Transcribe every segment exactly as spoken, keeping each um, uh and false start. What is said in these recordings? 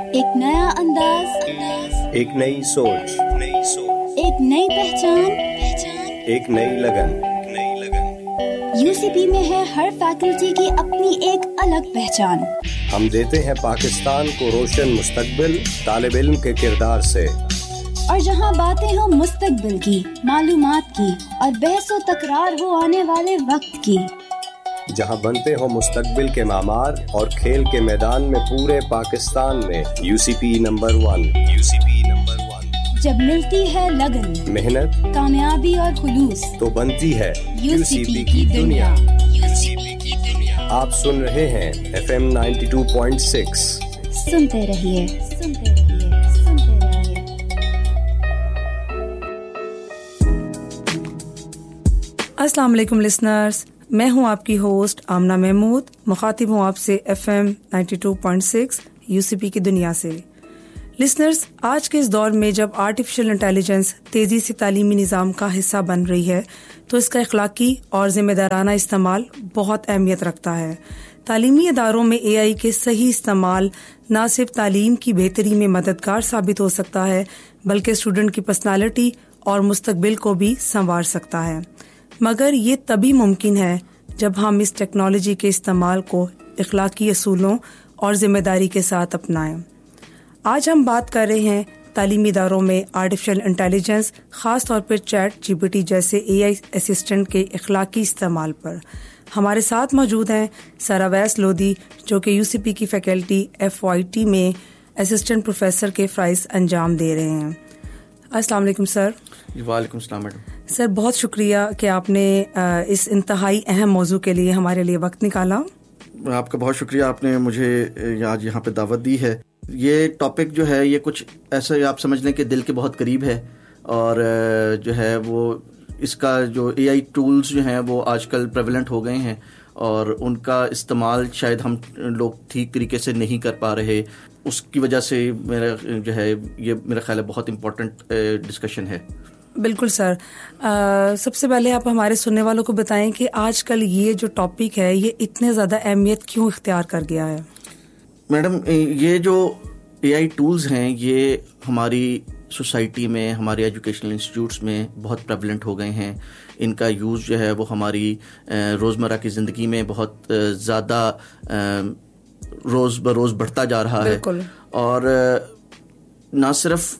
ایک نیا انداز، ایک نئی سوچ، ایک نئی پہچان، ایک نئی لگن۔ یو سی پی میں ہے ہر فیکلٹی کی اپنی ایک الگ پہچان۔ ہم دیتے ہیں پاکستان کو روشن مستقبل طالب علم کے کردار سے، اور جہاں باتیں ہوں مستقبل کی، معلومات کی، اور بحث و تکرار ہو آنے والے وقت کی، جہاں بنتے ہوں مستقبل کے معمار اور کھیل کے میدان میں پورے پاکستان میں you C P number one. You C P number one. جب ملتی ہے لگن، محنت، کامیابی اور خلوص، تو بنتی ہے یو سی پی کی دنیا۔ یو سی پی کی دنیا۔ آپ سن رہے ہیں F M ninety two point six. سنتے رہیے، سنتے رہیے، سنتے رہیے۔ السلام علیکم لسنرز، میں ہوں آپ کی ہوسٹ آمنہ محمود، مخاطب ہوں آپ سے F M ninety two point six you سی پی کی دنیا سے۔ لسنرز، آج کے اس دور میں جب آرٹیفیشل انٹیلیجنس تیزی سے تعلیمی نظام کا حصہ بن رہی ہے تو اس کا اخلاقی اور ذمہ دارانہ استعمال بہت اہمیت رکھتا ہے۔ تعلیمی اداروں میں اے آئی کے صحیح استعمال نہ صرف تعلیم کی بہتری میں مددگار ثابت ہو سکتا ہے بلکہ اسٹوڈنٹ کی پرسنالٹی اور مستقبل کو بھی سنوار سکتا ہے، مگر یہ تبھی ممکن ہے جب ہم اس ٹیکنالوجی کے استعمال کو اخلاقی اصولوں اور ذمہ داری کے ساتھ اپنائیں۔ آج ہم بات کر رہے ہیں تعلیمی اداروں میں آرٹیفیشل انٹیلیجنس، خاص طور پر چیٹ جی پی ٹی جیسے اے آئی اسسٹنٹ کے اخلاقی استعمال پر۔ ہمارے ساتھ موجود ہیں سر اویس لودھی، جو کہ یو سی پی کی فیکلٹی ایف وائی ٹی میں اسسٹنٹ پروفیسر کے فرائض انجام دے رہے ہیں۔ السلام علیکم سر۔ وعلیکم السلام میڈم۔ سر، بہت شکریہ کہ آپ نے اس انتہائی اہم موضوع کے لیے ہمارے لیے وقت نکالا۔ آپ کا بہت شکریہ، آپ نے مجھے آج یہاں پہ دعوت دی ہے۔ یہ ٹاپک جو ہے یہ کچھ ایسا آپ سمجھ لیں کہ دل کے بہت قریب ہے، اور جو ہے وہ اس کا جو اے آئی ٹولز جو ہیں وہ آج کل پریولنٹ ہو گئے ہیں، اور ان کا استعمال شاید ہم لوگ ٹھیک طریقے سے نہیں کر پا رہے۔ اس کی وجہ سے میرا جو ہے یہ میرا خیال ہے بہت امپورٹنٹ ڈسکشن ہے۔ بالکل سر، آ, سب سے پہلے آپ ہمارے سننے والوں کو بتائیں کہ آج کل یہ جو ٹاپک ہے یہ اتنے زیادہ اہمیت کیوں اختیار کر گیا ہے؟ میڈم، یہ جو اے آئی ٹولز ہیں یہ ہماری سوسائٹی میں، ہمارے ایجوکیشنل انسٹیٹیوٹس میں بہت پریولنٹ ہو گئے ہیں۔ ان کا یوز جو ہے وہ ہماری روزمرہ کی زندگی میں بہت زیادہ روز بروز بڑھتا جا رہا ہے۔ اور نہ صرف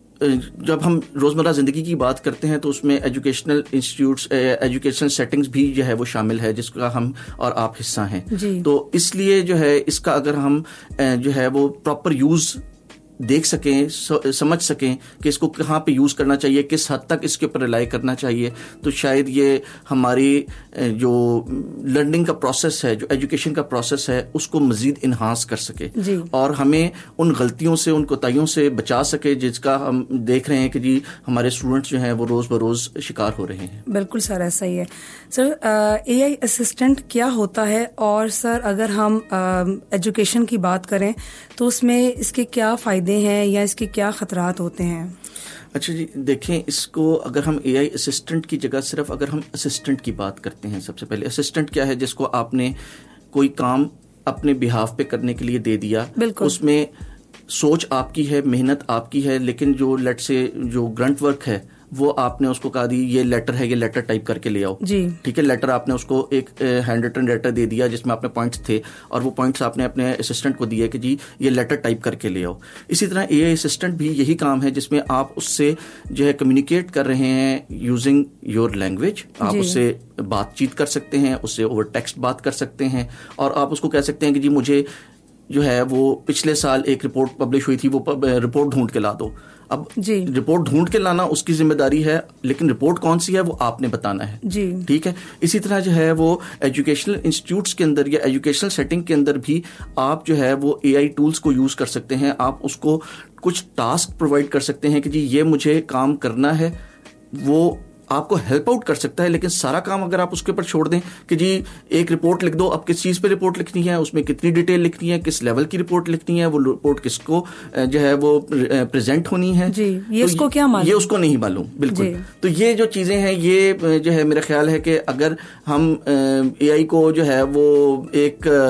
جب ہم روزمرہ زندگی کی بات کرتے ہیں تو اس میں ایجوکیشنل انسٹیٹیوٹس، ایجوکیشنل سیٹنگز بھی جو ہے وہ شامل ہے، جس کا ہم اور آپ حصہ ہیں جی۔ تو اس لیے جو ہے اس کا اگر ہم جو ہے وہ پراپر یوز دیکھ سکیں، سمجھ سکیں کہ اس کو کہاں پہ یوز کرنا چاہیے، کس حد تک اس کے اوپر ریلائی کرنا چاہیے، تو شاید یہ ہماری جو لرننگ کا پروسیس ہے، جو ایجوکیشن کا پروسیس ہے، اس کو مزید انہانس کر سکے جی، اور ہمیں ان غلطیوں سے، ان کوتاہیوں سے بچا سکے جس کا ہم دیکھ رہے ہیں کہ جی ہمارے اسٹوڈنٹس جو ہیں وہ روز بروز شکار ہو رہے ہیں۔ بالکل سر، ایسا ہی ہے۔ سر، اے آئی اسسٹنٹ کیا ہوتا ہے؟ اور سر اگر ہم ایجوکیشن کی بات کریں تو اس میں اس کے کیا فائدے ہیں یا اس کے کیا خطرات ہوتے ہیں؟ اچھا جی، دیکھیں، اس کو اگر ہم اے آئی اسسٹنٹ کی جگہ صرف اگر ہم اسسٹنٹ کی بات کرتے ہیں، سب سے پہلے اسسٹنٹ کیا ہے؟ جس کو آپ نے کوئی کام اپنے بہاف پہ کرنے کے لیے دے دیا، بالکل، اس میں سوچ آپ کی ہے، محنت آپ کی ہے، لیکن جو لیٹ سے جو گرنٹ ورک ہے وہ آپ نے اس کو کہا دی یہ لیٹر ہے، یہ لیٹر ٹائپ کر کے لے آؤ، جی ٹھیک ہے۔ لیٹر آپ نے اس کو ایک ہینڈ ریٹن لیٹر دے دیا جس میں آپ نے پوائنٹس تھے، اور وہ پوائنٹس آپ نے اپنے اسسٹنٹ کو دیے کہ جی یہ لیٹر ٹائپ کر کے لے آؤ۔ اسی طرح اے آئی اسسٹنٹ بھی یہی کام ہے جس میں آپ اس سے جو ہے کمیونیکیٹ کر رہے ہیں یوزنگ یور لینگویج۔ آپ جی، اس سے بات چیت کر سکتے ہیں، اس سے اوور ٹیکسٹ بات کر سکتے ہیں، اور آپ اس کو کہہ سکتے ہیں کہ جی مجھے جو ہے وہ پچھلے سال ایک رپورٹ پبلش ہوئی تھی، وہ رپورٹ ڈھونڈ کے لا دو۔ اب جی، رپورٹ ڈھونڈ کے لانا اس کی ذمہ داری ہے، لیکن رپورٹ کون سی ہے وہ آپ نے بتانا ہے، جی ٹھیک ہے۔ اسی طرح جو ہے وہ ایجوکیشنل انسٹیٹیوٹس کے اندر یا ایجوکیشنل سیٹنگ کے اندر بھی آپ جو ہے وہ اے آئی ٹولس کو یوز کر سکتے ہیں۔ آپ اس کو کچھ ٹاسک پرووائڈ کر سکتے ہیں کہ جی یہ مجھے کام کرنا ہے، وہ آپ کو ہیلپ آؤٹ کر سکتا ہے، لیکن سارا کام اگر آپ اس کے اوپر چھوڑ دیں کہ جی ایک رپورٹ لکھ دو، اب کس چیز پہ رپورٹ لکھنی ہے، اس میں کتنی ڈیٹیل لکھنی ہے، کس لیول کی رپورٹ لکھنی ہے، وہ رپورٹ کس کو جو ہے وہ پریزنٹ ہونی ہے، جی یہ اس کو کیا معلوم، یہ اس کو نہیں معلوم، بالکل۔ تو یہ جو چیزیں ہیں یہ جو ہے میرا خیال ہے کہ اگر ہم اے آئی کو جو ہے وہ ایک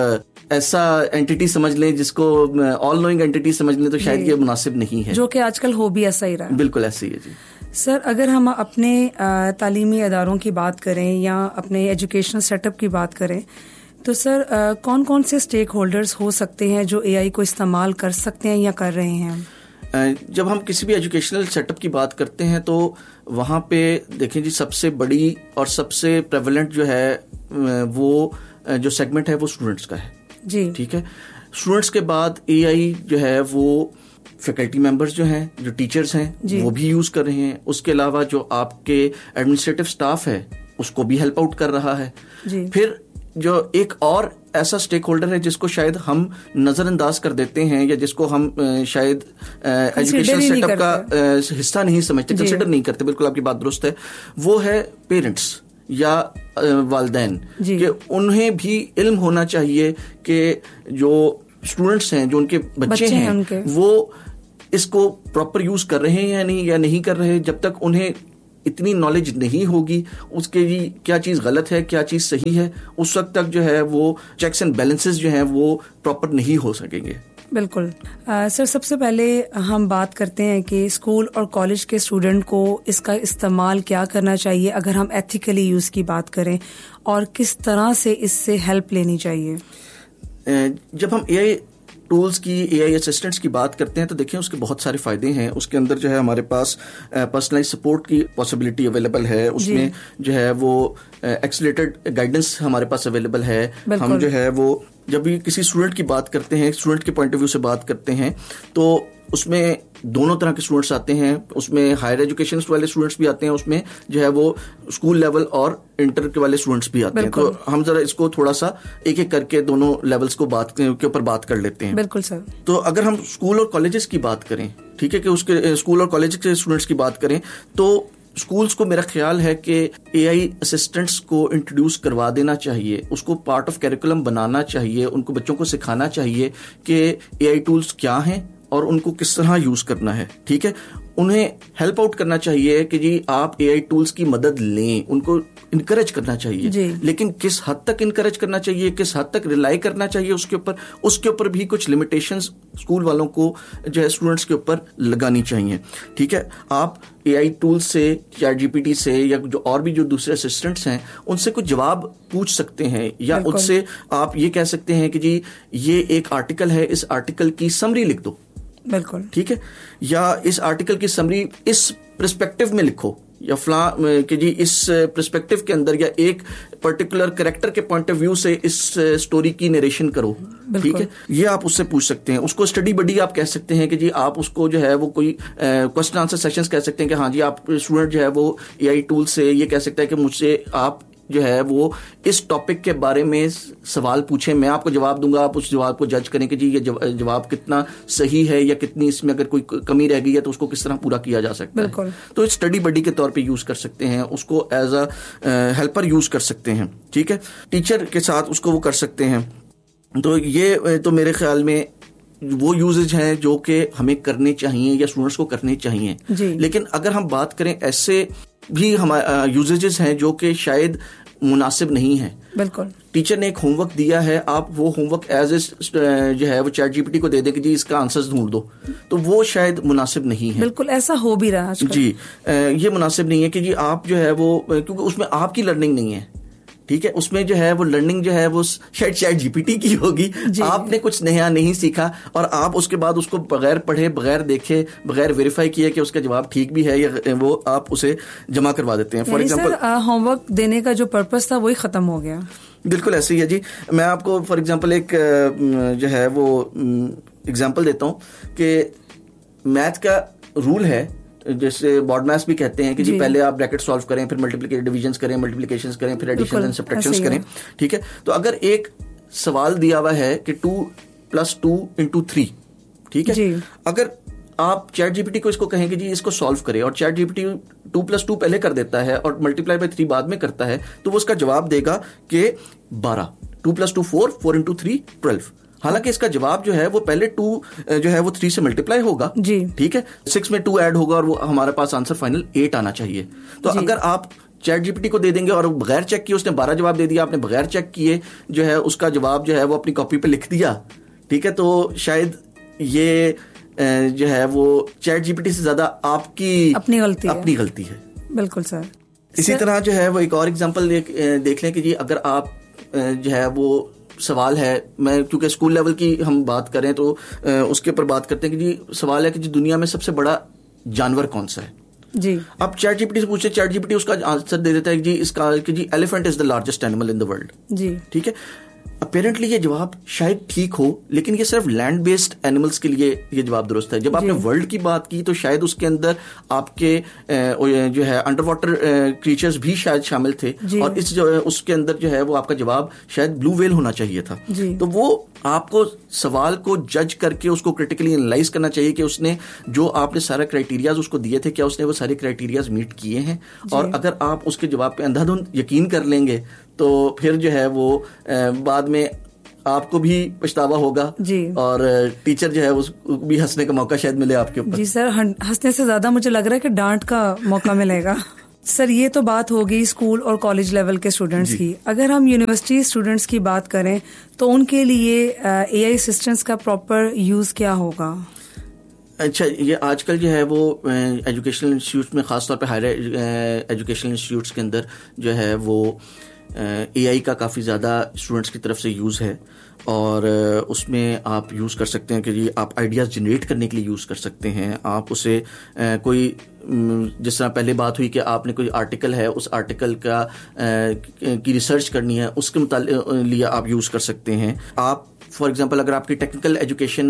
ایسا اینٹی سمجھ لیں جس کو آل نوئنگ اینٹی سمجھ لیں تو شاید یہ مناسب نہیں ہے, جو کہ آج کل ہو بھی ایسا ہی رہا ہے. بالکل ایسے ہی ہے جی. سر, اگر ہم اپنے تعلیمی اداروں کی بات کریں یا اپنے ایجوکیشنل سیٹ اپ کی بات کریں تو سر کون کون سے اسٹیک ہولڈرز ہو سکتے ہیں جو اے آئی کو استعمال کر سکتے ہیں یا کر رہے ہیں؟ جب ہم کسی بھی ایجوکیشنل سیٹ اپ کی بات کرتے ہیں تو وہاں پہ دیکھیں جی سب سے بڑی اور سب سے پریولنٹ جو ہے وہ جو سیگمنٹ ہے وہ اسٹوڈنٹس کا ہے جی. ٹھیک ہے, اسٹوڈنٹس کے بعد اے آئی جو ہے وہ فیکلٹی ممبرز جو ہیں, جو ٹیچرز ہیں جی. وہ بھی یوز کر رہے ہیں. اس کے علاوہ جو آپ کے ایڈمنسٹریٹو اسٹاف ہے اس کو بھی ہیلپ آؤٹ کر رہا ہے جی. پھر جو ایک اور ایسا اسٹیک ہولڈر ہے جس کو شاید ہم نظر انداز کر دیتے ہیں یا جس کو ہم شاید ایجوکیشن سیٹ اپ کا حصہ نہیں سمجھتے, کنسیڈر نہیں کرتے, بالکل آپ کی بات درست ہے, وہ ہے پیرنٹس یا والدین جی. کہ انہیں بھی علم ہونا چاہیے کہ جو اسٹوڈنٹس ہیں, جو ان کے بچے ہیں, وہ اس کو پراپر یوز کر رہے ہیں یا نہیں یا نہیں کر رہے. جب تک انہیں اتنی نالج نہیں ہوگی اس کے جی کیا چیز غلط ہے کیا چیز صحیح ہے, اس وقت تک جو ہے وہ چیکس اینڈ بیلنسز جو ہیں وہ پراپر نہیں ہو سکیں گے. بالکل. سر, سب سے پہلے ہم بات کرتے ہیں کہ اسکول اور کالج کے اسٹوڈنٹ کو اس کا استعمال کیا کرنا چاہیے اگر ہم ایتھیکلی یوز کی بات کریں, اور کس طرح سے اس سے ہیلپ لینی چاہیے. جب ہم اے آئی ٹولز کی, اے آئی اسسٹنٹس کی بات کرتے ہیں تو دیکھیں اس کے بہت سارے فائدے ہیں. اس کے اندر جو ہے ہمارے پاس پرسنلائز سپورٹ کی پاسبلٹی اویلیبل ہے, اس میں جو ہے وہ ایکسیلیٹڈ گائیڈنس ہمارے پاس اویلیبل ہے. ہم جو ہے وہ جب بھی کسی اسٹوڈنٹ کی بات کرتے ہیں, اسٹوڈنٹ کے پوائنٹ آف ویو سے بات کرتے ہیں تو اس میں دونوں طرح کے اسٹوڈنٹس آتے ہیں. اس میں ہائر ایجوکیشن والے اسٹوڈنٹس بھی آتے ہیں, اس میں جو ہے وہ اسکول لیول اور انٹر کے والے اسٹوڈنٹس بھی آتے ہیں. تو ہم ذرا اس کو تھوڑا سا ایک ایک کر کے دونوں لیولس کو بات کے اوپر بات کر لیتے ہیں. بالکل سر. تو اگر ہم اسکول اور کالجز کی بات کریں, ٹھیک ہے, کہ اس کے اسکول اور کالج کے اسٹوڈنٹس کی بات کریں تو اسکولس کو میرا خیال ہے کہ اے آئی اسسٹنٹس کو انٹروڈیوس کروا دینا چاہیے, اس کو پارٹ آف کیریکولم بنانا چاہیے, ان کو بچوں کو سکھانا چاہیے کہ اے آئی ٹولس کیا ہیں اور ان کو کس طرح یوز کرنا ہے. ٹھیک ہے, انہیں ہیلپ آؤٹ کرنا چاہیے کہ جی آپ اے آئی ٹولس کی مدد لیں, ان کو انکریج کرنا چاہیے جی. لیکن کس حد تک انکریج کرنا چاہیے, کس حد تک ریلائی کرنا چاہیے اس کے اوپر اس کے اوپر بھی کچھ لمیٹیشنز اسکول والوں کو جو ہے اسٹوڈنٹس کے اوپر لگانی چاہیے. ٹھیک ہے, آپ اے آئی ٹول سے, چیٹ جی پی ٹی سے یا جو اور بھی جو دوسرے اسسٹنٹس ہیں ان سے کچھ جواب پوچھ سکتے ہیں, یا ان سے آپ یہ کہہ سکتے ہیں کہ جی یہ ایک آرٹیکل ہے, اس آرٹیکل کی سمری لکھ دو. بالکل ٹھیک ہے, یا اس آرٹیکل کی سمری اس پرسپیکٹو میں لکھو, یا فلاں کہ جی اس پرسپیکٹو کے اندر یا ایک پرٹیکولر کریکٹر کے پوائنٹ آف ویو سے اس سٹوری کی نریشن کرو. ٹھیک ہے, یہ آپ اس سے پوچھ سکتے ہیں. اس کو اسٹڈی بڈی آپ کہہ سکتے ہیں کہ جی آپ اس کو جو ہے وہ کوئی کوسچن آنسر سیشنز کہہ سکتے ہیں کہ ہاں جی آپ اسٹوڈنٹ جو ہے وہ اے آئی ٹول سے یہ کہہ سکتا ہے کہ مجھ سے آپ جو ہے وہ اس ٹاپک کے بارے میں سوال پوچھیں, میں آپ کو جواب دوں گا, آپ اس جواب کو جج کریں کہ جی یہ جواب کتنا صحیح ہے یا کتنی اس میں اگر کوئی کمی رہ گئی ہے تو اس کو کس طرح پورا کیا جا سکتا ہے. تو اسٹڈی بڈی کے طور پہ یوز کر سکتے ہیں, اس کو ایز اے ہیلپر یوز کر سکتے ہیں. ٹھیک ہے, ٹیچر کے ساتھ اس کو وہ کر سکتے ہیں. تو یہ تو میرے خیال میں وہ یوزز ہیں جو کہ ہمیں کرنے چاہیے یا اسٹوڈنٹس کو کرنے چاہیے جی. لیکن اگر ہم بات کریں ایسے بھی ہمارے یوزیجز ہیں جو کہ شاید مناسب نہیں ہیں. بالکل, ٹیچر نے ایک ہوم ورک دیا ہے, آپ وہ ہوم ورک ایز اے جو ہے وہ چیٹ جی پی ٹی کو دے دیں کہ جی اس کا آنسر ڈھونڈ دو, تو وہ شاید مناسب نہیں ہے. بالکل ایسا ہو بھی رہا ہے جی. یہ مناسب نہیں ہے کہ جی آپ جو ہے وہ, کیونکہ اس میں آپ کی لرننگ نہیں ہے. ٹھیک ہے, اس میں جو ہے وہ لرننگ جو ہے وہ شاید چیٹ جی پی ٹی کی ہوگی جی. آپ نے کچھ نیا نہیں سیکھا اور آپ اس کے بعد اس کو بغیر پڑھے, بغیر دیکھے, بغیر ویریفائی کیے کہ اس کا جواب ٹھیک بھی ہے یا وہ آپ اسے جمع کروا دیتے ہیں. فار ایگزامپل ہوم ورک دینے کا جو پرپز تھا وہی ختم ہو گیا. بالکل ایسے ہی ہے جی. میں آپ کو فار ایگزامپل ایک جو ہے وہ ایگزامپل دیتا ہوں کہ میتھ کا رول ہے جیسے بارڈ میتھس بھی کہتے ہیں کہ جی, جی پہلے آپ بریکٹ سالو کریں, پھر ملٹیپلیکیشن ڈویژنز کریں, ملٹیپلیکیشنز کریں, پھر ایڈیشنز اینڈ سبٹریکشنز کریں. ٹھیک ہے, تو اگر ایک سوال دیا ہوا ہے کہ two plus two into three, ٹھیک ہے جی. اگر آپ چیٹ جی پی ٹی کو اس کو کہیں کہ جی اس کو سالو کرے اور chat G P T two plus two پہلے کر دیتا ہے اور ملٹیپلائی بائی تھری بعد میں کرتا ہے, تو وہ اس کا جواب دے گا کہ بارہ. Two plus two four, four into three twelve. حالانکہ اس کا جواب جو ہے وہ پہلے ٹو جو ہے وہ تھری سے ملٹیپلائی ہوگا جی. ٹھیک ہے, سکس میں ٹو ایڈ ہوگا اور وہ ہمارے پاس آنسر فائنل ایٹ آنا چاہیے. تو جی. اگر آپ چیٹ جی پی ٹی کو دے دیں گے اور بغیر چیک کیے اس نے بارہ جواب دے دیا, آپ نے بغیر چیک کیے جو ہے اس کا جواب جو ہے وہ اپنی کاپی پہ لکھ دیا, ٹھیک ہے, تو شاید یہ جو ہے وہ چیٹ جی پی ٹی سے زیادہ آپ کی اپنی غلطی اپنی غلطی ہے. بالکل سر. اسی طرح جو ہے وہ ایک اور اگزامپل دیکھ لیں کہ جی اگر آپ جو ہے وہ سوال ہے, میں کیونکہ اسکول لیول کی ہم بات کریں تو اس کے اوپر بات کرتے ہیں کہ جی سوال ہے کہ جی دنیا میں سب سے بڑا جانور کون سا ہے. جی اب چیٹ جی پی ٹی سے پوچھے, چیٹ جی پی ٹی اس کا آنسر دے دیتا ہے کہ جی اس کا کہ جی elephant is the largest animal in the world. جی ٹھیک ہے. اپیرنٹلی یہ جواب شاید ٹھیک ہو, لیکن یہ صرف لینڈ بیسڈ اینیملس کے لیے یہ جواب درست ہے. جب آپ نے ورلڈ کی بات کی تو شاید اس کے اندر آپ کے جو ہے انڈر واٹر کریچرز بھی شاید شامل تھے, اور اس جو اس کے اندر جو ہے وہ آپ کا جواب شاید بلو ویل ہونا چاہیے تھا. تو وہ آپ کو سوال کو جج کر کے اس کو کریٹیکلی انالائز کرنا چاہیے کہ اس نے جو آپ نے سارا کرائٹیریاز اس کو دیے تھے, کیا اس نے وہ سارے کرائٹیریاز میٹ کیے ہیں. اور اگر آپ اس کے جواب پہ اندھا دھند یقین کر لیں گے تو پھر جو ہے وہ بعد میں آپ کو بھی پچھتاوا ہوگا, جی, اور ٹیچر جو ہے اس کو بھی ہنسنے کا موقع شاید ملے آپ کے اوپر. جی سر, ہنسنے سے زیادہ مجھے لگ رہا ہے کہ ڈانٹ کا موقع ملے گا. سر یہ تو بات ہوگی اسکول اور کالج لیول کے اسٹوڈینٹس کی. اگر ہم یونیورسٹی اسٹوڈینٹس کی بات کریں تو ان کے لیے اے آئی اسسٹنٹس کا پراپر یوز کیا ہوگا؟ اچھا, یہ آج کل جو ہے وہ ایجوکیشنل انسٹیٹیوٹس میں, خاص طور پہ ہائر ایجوکیشنل انسٹیٹیوٹس کے اندر جو ہے وہ اے آئی کا کافی زیادہ اسٹوڈنٹس کی طرف سے یوز ہے, اور اس میں آپ یوز کر سکتے ہیں کہ جی آپ آئیڈیاز جنریٹ کرنے کے لیے یوز کر سکتے ہیں. آپ اسے کوئی, جس طرح پہلے بات ہوئی کہ آپ نے کوئی آرٹیکل ہے, اس آرٹیکل کا کی ریسرچ کرنی ہے, اس کے متعلق لیے آپ یوز کر سکتے ہیں. آپ فار ایگزامپل اگر آپ کی ٹیکنیکل ایجوکیشن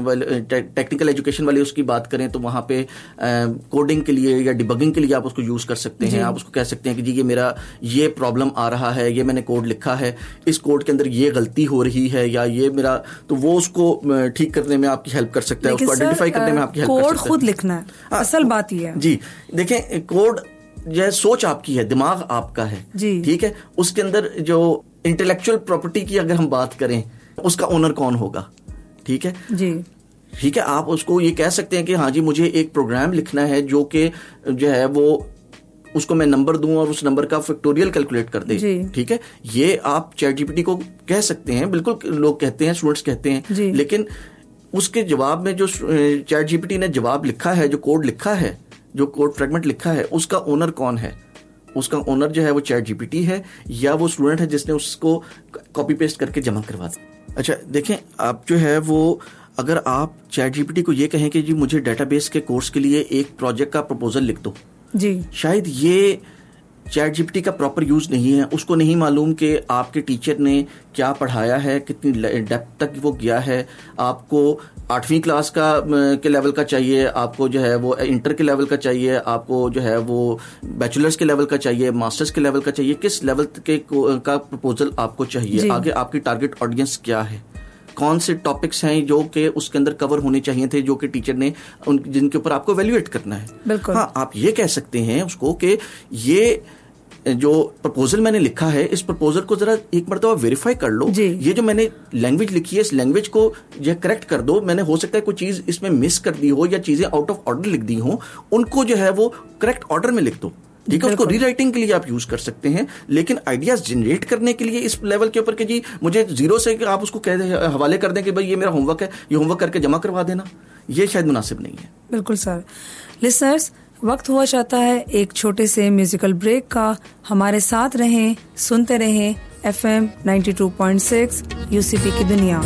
ٹیکنیکل ایجوکیشن والی اس کی بات کریں تو وہاں پہ کوڈنگ کے لیے یا ڈیبگنگ کے لیے آپ اس کو یوز کر سکتے ہیں. آپ اس کو کہہ سکتے ہیں کہ جی یہ میرا یہ پرابلم آ رہا ہے, یہ میں نے کوڈ لکھا ہے, اس کوڈ کے اندر یہ غلطی ہو رہی ہے, یا یہ میرا, تو وہ اس کو ٹھیک کرنے میں آپ کی ہیلپ کر سکتا ہے, اس کو آئیڈینٹیفائی کرنے میں آپ کی ہیلپ کر سکتا ہے. کوڈ خود لکھنا ہے, اصل بات یہ ہے. جی دیکھیں, کوڈ جو ہے سوچ آپ کی ہے, دماغ آپ کا ہے, ٹھیک ہے. اس کے اندر جو انٹلیکچوئل پراپرٹی کی اگر ہم بات کریں, اس کا اونر کون ہوگا, ٹھیک ہے جی, ٹھیک ہے. آپ اس کو یہ کہہ سکتے ہیں کہ ہاں جی مجھے ایک پروگرام لکھنا ہے جو کہ جو ہے وہ اس کو میں نمبر دوں اور اس نمبر کا فیکٹوریل کیلکولیٹ کر دے, ٹھیک ہے. یہ آپ چیٹ جی پی ٹی کو کہہ سکتے ہیں, بالکل لوگ کہتے ہیں, اسٹوڈنٹس کہتے ہیں, لیکن اس کے جواب میں جو چیٹ جی پی ٹی نے جواب لکھا ہے, جو کوڈ لکھا ہے, جو کوڈ فریگمنٹ لکھا ہے, اس کا اونر کون ہے؟ اس کا اونر جو ہے وہ چیٹ جی پی ٹی ہے یا وہ اسٹوڈنٹ ہے جس نے اس کو کاپی پیسٹ کر کے جمع کروا دیا. اچھا دیکھیں, آپ جو ہے وہ اگر آپ چیٹ جی پی ٹی کو یہ کہیں کہ جی مجھے ڈیٹا بیس کے کورس کے لیے ایک پروجیکٹ کا پروپوزل لکھ دو, جی, شاید یہ چیٹ جی پی ٹی کا پراپر یوز نہیں ہے. اس کو نہیں معلوم کہ آپ کے ٹیچر نے کیا پڑھایا ہے, کتنی ڈیپتھ تک وہ گیا ہے. آپ کو آٹھویں کلاس کا کے لیول کا چاہیے, آپ کو جو ہے وہ انٹر کے لیول کا چاہیے, آپ کو جو ہے وہ بیچلرز کے لیول کا چاہیے, ماسٹرز کے لیول کا چاہیے, کس لیول کے کا پروپوزل آپ کو چاہیے, آگے آپ کی ٹارگٹ آڈینس کیا ہے, کون سے ٹاپکس ہیں جو کہ اس کے اندر کور ہونے چاہیے تھے, جو کہ ٹیچر نے جن کے اوپر آپ کو ایویلویٹ کرنا ہے. بالکل. ہاں, آپ یہ کہہ سکتے ہیں اس کو کہ یہ جو پرپوزل میں نے لکھا ہے, اس پرپوزل کو ذرا ایک مرتبہ ویریفائی کر لو, یہ جو میں نے لینگویج لکھی ہے اس لینگویج کو یہ کریکٹ کر دو. میں نے ہو سکتا ہے کوئی چیز اس میں مس کر دی ہو یا چیزیں آؤٹ آف آرڈر لکھ دی ہوں, ان کو جو ہے وہ کریکٹ آرڈر میں لکھ دو, ٹھیک ہے. اس کو ری رائٹنگ کے لیے آپ یوز کر سکتے ہیں, لیکن آئیڈیاز جنریٹ کرنے کے لیے اس لیول کے اوپر کہ جی مجھے زیرو سے کہ آپ اس کو حوالے کر دیں کہ بھائی یہ میرا ہوم ورک ہے, یہ ہوم ورک کر کے جمع کروا دینا, یہ شاید مناسب نہیں ہے. بالکل سر. لسنرز, وقت ہوا چاہتا ہے ایک چھوٹے سے میوزیکل بریک کا. ہمارے ساتھ رہیں, سنتے رہیں F M ninety two point six you سی پی کی دنیا.